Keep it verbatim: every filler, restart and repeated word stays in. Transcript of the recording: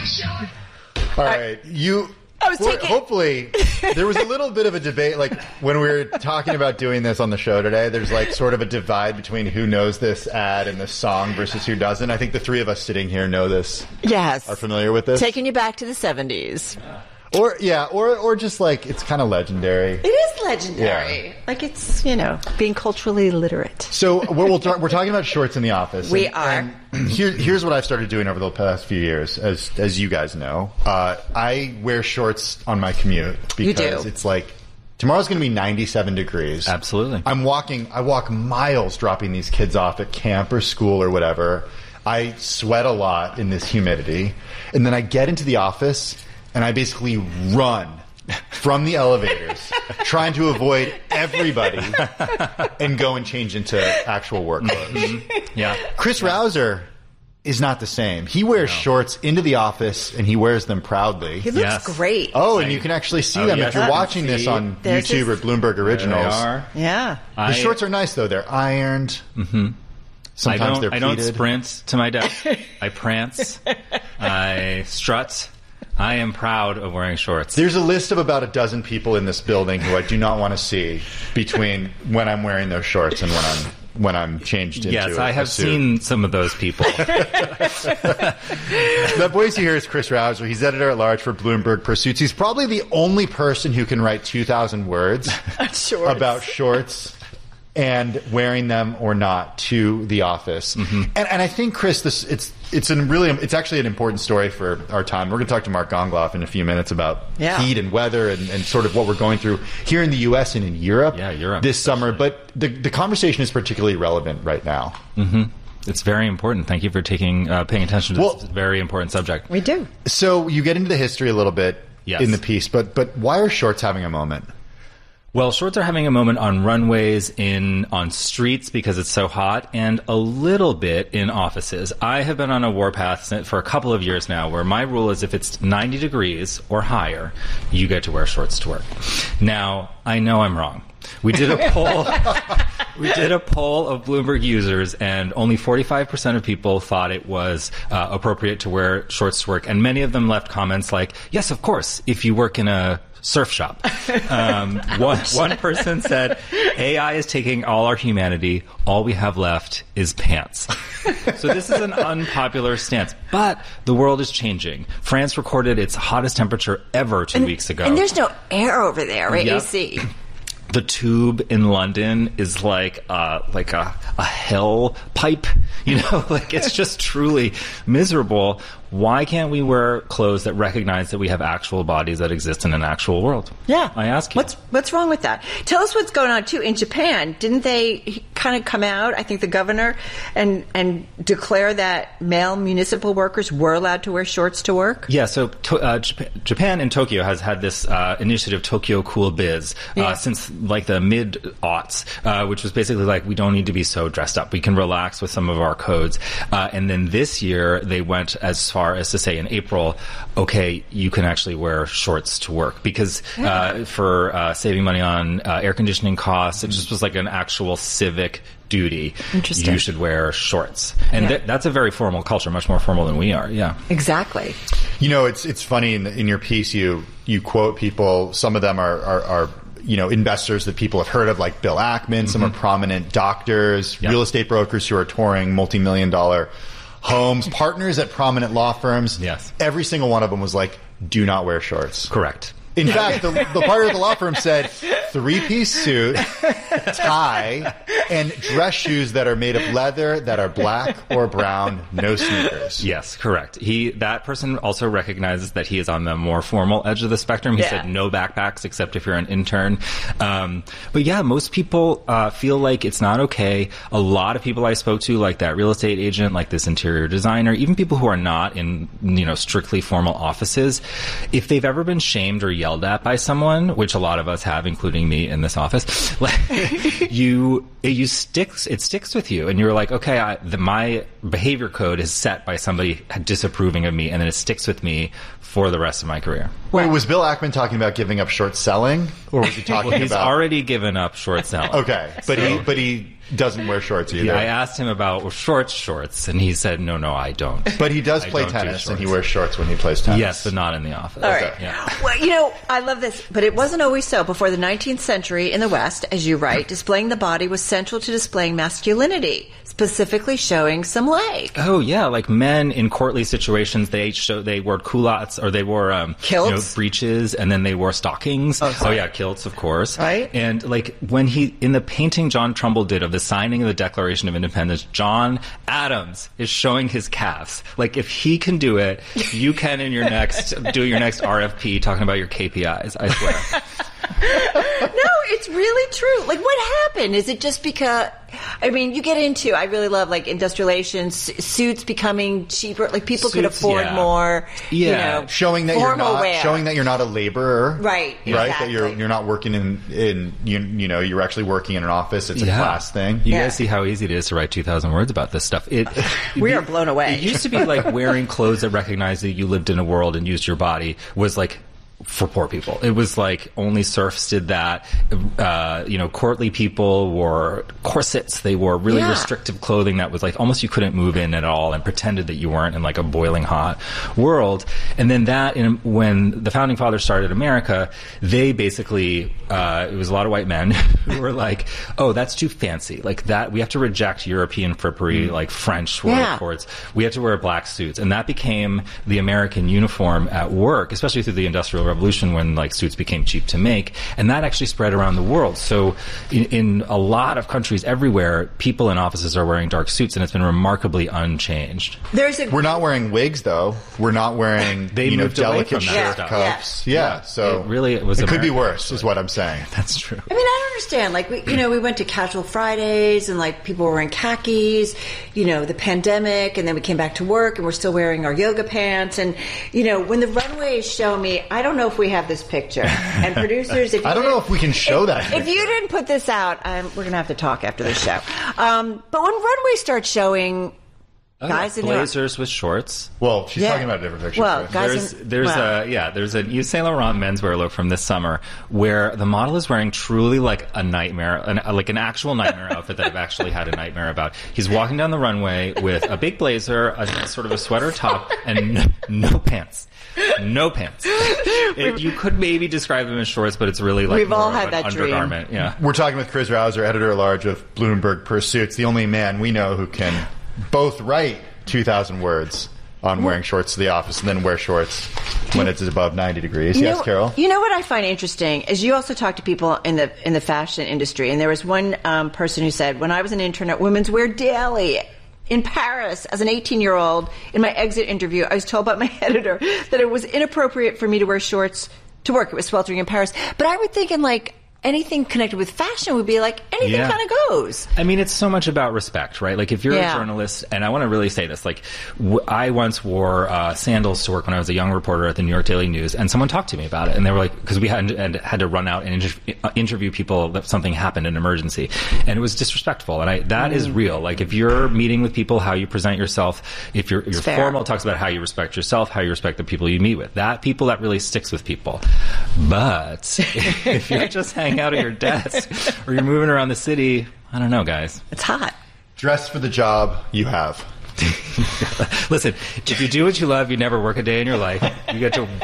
All right, you. I was taking... Hopefully, there was a little bit of a debate, like when we were talking about doing this on the show today. There's like sort of a divide between who knows this ad and this song versus who doesn't. I think the three of us sitting here know this. Yes, are familiar with this. Taking you back to the seventies. Or yeah, or or just like it's kind of legendary. It is legendary. Yeah. Like it's, you know, being culturally literate. So we're we'll talk, we're talking about shorts in the office. We and, are. And here, here's what I've started doing over the past few years, as as you guys know. Uh, I wear shorts on my commute because you do. It's like tomorrow's going to be ninety-seven degrees. Absolutely. I'm walking. I walk miles dropping these kids off at camp or school or whatever. I sweat a lot in this humidity, and then I get into the office. And I basically run from the elevators, trying to avoid everybody, and go and change into actual work clothes. Mm-hmm. Yeah. Chris yeah. Rouser is not the same. He wears no. shorts into the office, and he wears them proudly. He looks yes. great. Oh, and you can actually see oh, them yes, if you're watching see. this on There's YouTube his... or Bloomberg Originals. There they are. Yeah. I... The shorts are nice, though. They're ironed. Mm-hmm. Sometimes I don't, they're I pleated. don't sprint to my desk. I prance. I strut. I am proud of wearing shorts. There's a list of about a dozen people in this building who I do not want to see between when I'm wearing those shorts and when I'm when I'm changed into yes, I have a suit. seen some of those people. That voice you hear is Chris Rouser. He's editor at large for Bloomberg Pursuits. He's probably the only person who can write two thousand words shorts. about shorts and wearing them or not to the office. Mm-hmm. And, and I think, Chris, this it's it's a really it's actually an important story for our time. We're going to talk to Mark Gongloff in a few minutes about yeah. heat and weather and, and sort of what we're going through here in the U S and in Europe, yeah, Europe this summer. especially. But the the conversation is particularly relevant right now. Mm-hmm. It's very important. Thank you for taking uh, paying attention to well, this very important subject. We do. So you get into the history a little bit yes. in the piece, but but why are shorts having a moment? Well, shorts are having a moment on runways, in on streets because it's so hot, and a little bit in offices. I have been on a warpath for a couple of years now where my rule is if it's ninety degrees or higher, you get to wear shorts to work. Now, I know I'm wrong. We did a poll. We did a poll of Bloomberg users, and only forty-five percent of people thought it was uh, appropriate to wear shorts to work. And many of them left comments like, yes, of course, if you work in a surf shop. Um, one, one person said, A I is taking all our humanity. All we have left is pants. So this is an unpopular stance. But the world is changing. France recorded its hottest temperature ever two and, weeks ago. And there's no air over there, right? Yep. A C. The tube in London is like uh, like a, a hell pipe, you know, like it's just truly miserable. Why can't we wear clothes that recognize that we have actual bodies that exist in an actual world? Yeah. I ask you. What's what's wrong with that? Tell us what's going on, too. In Japan, didn't they kind of come out, I think the governor, and, and declare that male municipal workers were allowed to wear shorts to work? Yeah, so to, uh, Japan, Japan and Tokyo has had this uh, initiative, Tokyo Cool Biz, uh, yeah. since like the mid-aughts, uh, which was basically like, we don't need to be so dressed up. We can relax with some of our codes. Uh, and then this year, they went as far as to say in April, okay, you can actually wear shorts to work because uh, for uh, saving money on uh, air conditioning costs, it just was like an actual civic duty. Interesting. You should wear shorts. And yeah. th- that's a very formal culture, much more formal than we are. Yeah. Exactly. You know, it's it's funny in, the, in your piece, you you quote people, some of them are, are, are you know, investors that people have heard of, like Bill Ackman, mm-hmm. some are prominent doctors, yep. real estate brokers who are touring multi-million dollar homes, partners at prominent law firms. Yes. Every single one of them was like, do not wear shorts. Correct. In fact, the, the partner at the law firm said three-piece suit, tie, and dress shoes that are made of leather, that are black or brown, no sneakers. Yes, correct. He that person also recognizes that he is on the more formal edge of the spectrum. He yeah. said no backpacks except if you're an intern. Um, but yeah, most people uh, feel like it's not okay. A lot of people I spoke to, like that real estate agent, like this interior designer, even people who are not in, you know, strictly formal offices, if they've ever been shamed or yelled at by someone, which a lot of us have, including me in this office, you you sticks it sticks with you, and you're like, okay, I, the, my behavior code is set by somebody disapproving of me, and then it sticks with me for the rest of my career. Wait, was Bill Ackman talking about giving up short selling, or was he talking well, he's about? He's already given up short selling. Okay, but so. he but he doesn't wear shorts either. Yeah, I asked him about shorts, shorts, and he said, no, no, I don't. But he does I play don't do tennis, and he shorts. wears shorts when he plays tennis. Yes, but not in the office. All right. Yeah. Well, you know, I love this, but it wasn't always so. Before the nineteenth century in the West, as you write, displaying the body was central to displaying masculinity, specifically showing some leg. Oh yeah, like men in courtly situations, they show they wore culottes or they wore um, Kilts? you know, breeches, and then they wore stockings. Oh, sorry. yeah, kilts, of course. Right. And like when he in the painting John Trumbull did of the signing of the Declaration of Independence, John Adams is showing his calves. Like if he can do it, you can in your next do your next R F P talking about your K P Is. I swear. No, it's really true. Like, what happened? Is it just because, I mean, you get into, I really love, like, industrialization, su- suits becoming cheaper, like, people could Suits, afford yeah. more, Yeah. you know, Showing that you're formal not wear. showing that you're not a laborer, Right, Right, that you're exactly. you're not working in in you, you know you're actually working in an office. It's a Yeah. class thing. You Yeah. guys see how easy it is to write two thousand words about this stuff. It, We the- are blown away. It used to be like wearing clothes that recognized that you lived in a world and used your body was like for poor people. It was like only serfs did that. Uh, you know, courtly people wore corsets. They wore really Yeah. restrictive clothing that was like almost you couldn't move in at all and pretended that you weren't in like a boiling hot world. And then that, in, when the founding fathers started America, they basically, uh, it was a lot of white men who were like, oh, that's too fancy. Like that, we have to reject European frippery, like French war Yeah. courts. We have to wear black suits. And that became the American uniform at work, especially through the Industrial Revolution when like suits became cheap to make. And that actually spread around the world. So in, in a lot of countries everywhere, people in offices are wearing dark suits, and it's been remarkably unchanged. There's a We're not wearing wigs though. We're not wearing They you know moved away delicate from that shirt stuff. cuffs. Yeah, so It really was It could be American, worse, is what I'm saying. That's true. I mean, I don't understand. Like, we, you know, we went to Casual Fridays and, like, people were wearing khakis, you know, the pandemic, and then we came back to work and we're still wearing our yoga pants. And, you know, when the runways show me, I don't know if we have this picture. And producers, if you I don't know didn't- if we can show if, that If picture. you didn't put this out, um, we're going to have to talk after the show. Um, but when runways start showing Oh, guys yeah. in their- blazers with shorts. Well, she's Yeah. talking about a different picture. Well, Chris. guys There's in- there's well. a yeah there's an Yves Saint Laurent menswear look from this summer where the model is wearing truly like a nightmare, an, like an actual nightmare outfit that I've actually had a nightmare about. He's walking down the runway with a big blazer, a sort of a sweater top, and no, no pants. No pants. It, you could maybe describe them as shorts, but it's really like We've all more had of an that dream. undergarment. Yeah. We're talking with Chris Rouser, editor-at-large of Bloomberg Pursuits, the only man we know who can both write two thousand words on wearing shorts to the office and then wear shorts when it's above ninety degrees. You Yes, know, Carol? You know what I find interesting is you also talk to people in the in the fashion industry, and there was one um, person who said, when I was an intern at Women's Wear Daily in Paris as an eighteen-year-old, in my exit interview, I was told by my editor that it was inappropriate for me to wear shorts to work. It was sweltering in Paris. But I would think in like anything connected with fashion would be like anything Yeah. kind of goes. I mean, it's so much about respect, right? Like, if you're Yeah. a journalist, and I want to really say this, like, w- I once wore uh, sandals to work when I was a young reporter at the New York Daily News, and someone talked to me about it, and they were like, because we had, and had to run out and inter- uh, interview people that something happened, an emergency, and it was disrespectful, and I, that is real. Like, if you're meeting with people, how you present yourself, if you're, you're fair. formal, it talks about how you respect yourself, how you respect the people you meet with. That people, that really sticks with people. But if you're just hanging out at your desk, or you're moving around the city, I don't know, guys. It's hot. Dress for the job you have. Listen, if you do what you love, you never work a day in your life. You get to